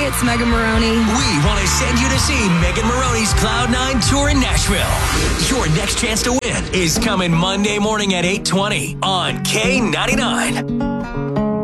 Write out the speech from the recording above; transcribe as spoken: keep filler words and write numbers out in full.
Hey, it's Megan Maroney. We want to send you to see Megan Maroney's Cloud nine tour in Nashville. Your next chance to win is coming Monday morning at eight twenty on K ninety-nine.